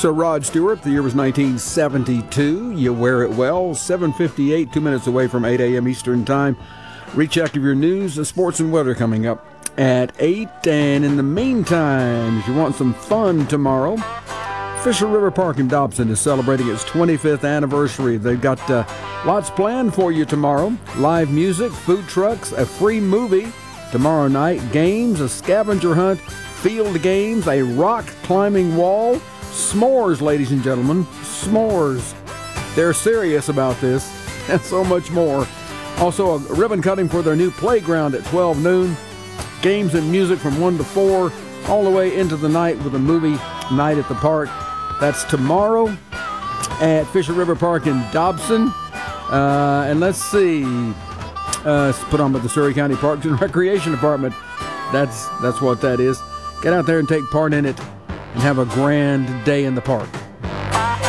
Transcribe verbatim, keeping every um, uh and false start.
So Rod Stewart, the year was nineteen seventy-two. You wear it well. seven fifty-eight, two minutes away from eight a.m. Eastern Time. Recheck of your news, the sports and weather coming up at eight. And in the meantime, if you want some fun tomorrow, Fisher River Park in Dobson is celebrating its twenty-fifth anniversary. They've got uh, lots planned for you tomorrow. Live music, food trucks, a free movie tomorrow night, games, a scavenger hunt, field games, a rock climbing wall, s'mores, ladies and gentlemen, s'mores. They're serious about this, and so much more. Also, a ribbon cutting for their new playground at twelve noon. Games and music from one to four, all the way into the night with a movie night at the park. That's tomorrow at Fisher River Park in Dobson. Uh, and let's see, uh, it's put on by the Surrey County Parks and Recreation Department. That's, that's what that is. Get out there and take part in it and have a grand day in the park.